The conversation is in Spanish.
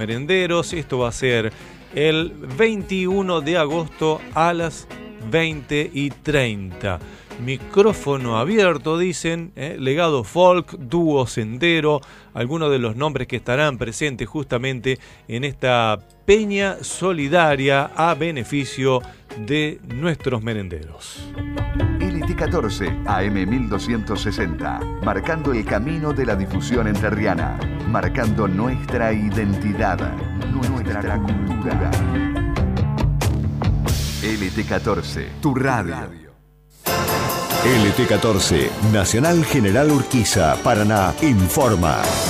Merenderos. Esto va a ser el 21 de agosto a las 20:30. Micrófono abierto, dicen, Legado Folk, Dúo Sendero, algunos de los nombres que estarán presentes justamente en esta peña solidaria a beneficio de nuestros merenderos. LT14 AM 1260, marcando el camino de la difusión entrerriana, marcando nuestra identidad, nuestra cultura. LT14, tu radio. LT14, Nacional General Urquiza, Paraná, informa.